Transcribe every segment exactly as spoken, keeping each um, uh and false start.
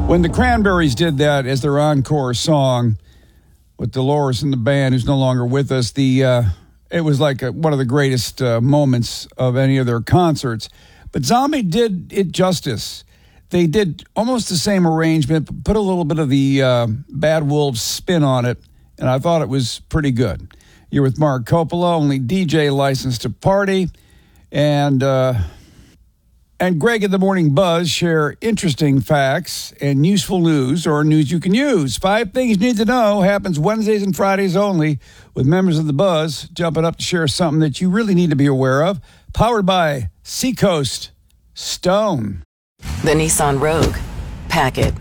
When the Cranberries did that as their encore song with Dolores and the band, who's no longer with us, the uh, it was like a, one of the greatest uh, moments of any of their concerts. But Zombie did it justice. They did almost the same arrangement, but put a little bit of the uh, Bad Wolves spin on it, and I thought it was pretty good. You're with Mark Coppola, only D J licensed to party, and... Uh, And Greg in the Morning Buzz share interesting facts and useful news or news you can use. Five things you need to know happens Wednesdays and Fridays only with members of the Buzz jumping up to share something that you really need to be aware of. Powered by Seacoast Stone. The Nissan Rogue. Pack it.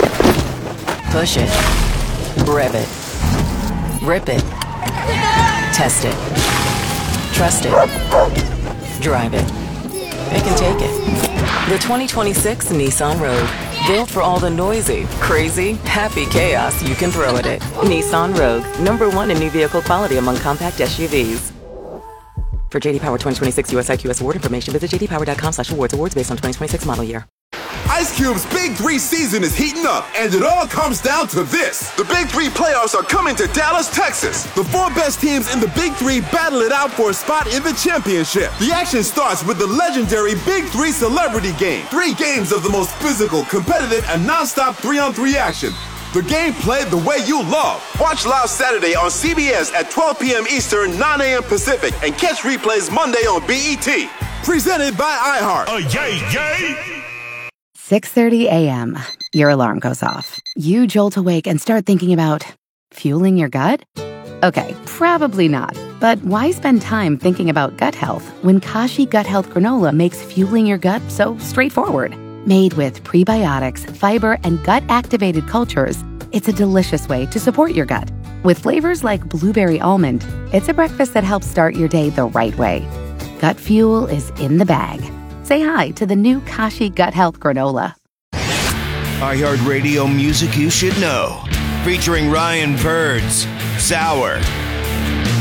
Push it. Rev it. Rip it. Test it. Trust it. Drive it. Pick and take it. The twenty twenty-six Nissan Rogue. Built for all the noisy, crazy, happy chaos you can throw at it. Nissan Rogue. Number one in new vehicle quality among compact S U Vs. For J D Power twenty twenty-six U S I Q S award information, visit j d power dot com slash awards. Awards based on twenty twenty-six model year. Ice Cube's Big Three season is heating up, and it all comes down to this. The Big Three playoffs are coming to Dallas, Texas. The four best teams in the Big Three battle it out for a spot in the championship. The action starts with the legendary Big Three Celebrity Game. Three games of the most physical, competitive, and non-stop three-on-three action. The game played the way you love. Watch live Saturday on C B S at twelve p.m. Eastern, nine a.m. Pacific, and catch replays Monday on B E T. Presented by iHeart. Oh, yay, yay! six thirty a.m. Your alarm goes off. You jolt awake and start thinking about fueling your gut? Okay, probably not. But why spend time thinking about gut health when Kashi Gut Health Granola makes fueling your gut so straightforward? Made with prebiotics, fiber, and gut-activated cultures, it's a delicious way to support your gut. With flavors like blueberry almond, it's a breakfast that helps start your day the right way. Gut fuel is in the bag. Say hi to the new Kashi Gut Health Granola. iHeartRadio music you should know. Featuring Ryan Birds, Sour,